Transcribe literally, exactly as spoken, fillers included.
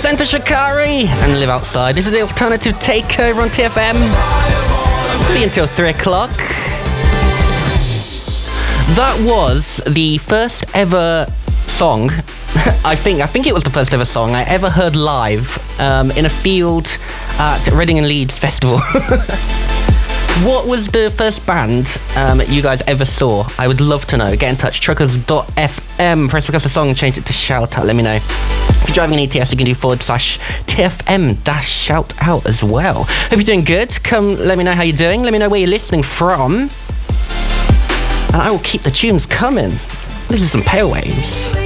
Enter Shikari and Live Outside. This is the Alternative Takeover on T F M. Be until three o'clock. That was the first ever song. I think I think it was the first ever song I ever heard live um, in a field at Reading and Leeds Festival. What was the first band um, you guys ever saw? I would love to know. Get in touch. Truckers dot f m. Press request a song, change it to shout out. Let me know. If you're driving an E T S, you can do forward slash T F M dash shout out as well. Hope you're doing good. Come let me know how you're doing. Let me know where you're listening from. And I will keep the tunes coming. This is some Pale Waves.